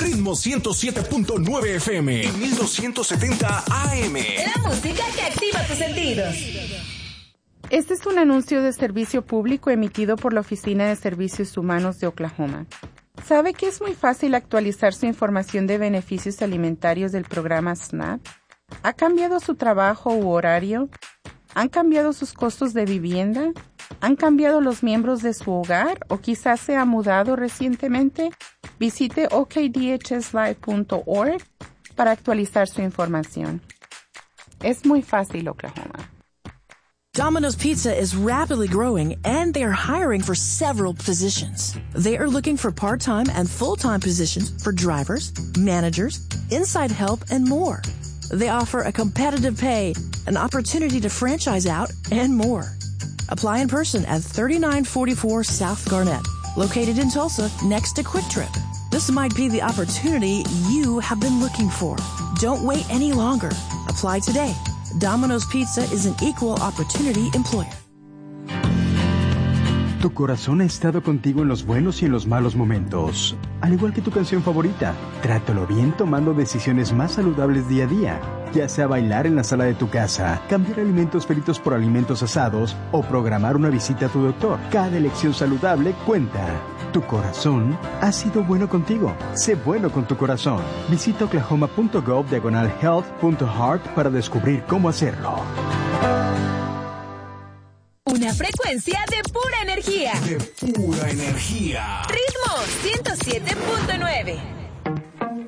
Ritmo 107.9 FM y 1270 AM. La música que activa tus sentidos. Este es un anuncio de servicio público emitido por la Oficina de Servicios Humanos de Oklahoma. ¿Sabe que es muy fácil actualizar su información de beneficios alimentarios del programa SNAP? ¿Ha cambiado su trabajo u horario? ¿Han cambiado sus costos de vivienda? ¿Han cambiado los miembros de su hogar o quizás se ha mudado recientemente? Visite okdhslive.org para actualizar su información. Es muy fácil, Oklahoma. Domino's Pizza is rapidly growing, and they are hiring for several positions. They are looking for part-time and full-time positions for drivers, managers, inside help, and more. They offer a competitive pay, an opportunity to franchise out, and more. Apply in person at 3944 South Garnett, located in Tulsa, next to Quick Trip. This might be the opportunity you have been looking for. Don't wait any longer. Apply today. Domino's Pizza is an equal opportunity employer. Tu corazón ha estado contigo en los buenos y en los malos momentos. Al igual que tu canción favorita, trátalo bien tomando decisiones más saludables día a día. Ya sea bailar en la sala de tu casa, cambiar alimentos fritos por alimentos asados o programar una visita a tu doctor. Cada elección saludable cuenta. Tu corazón ha sido bueno contigo. Sé bueno con tu corazón. Visita oklahoma.gov/health.heart para descubrir cómo hacerlo. Una frecuencia de pura energía. De pura energía. Ritmo 107.9.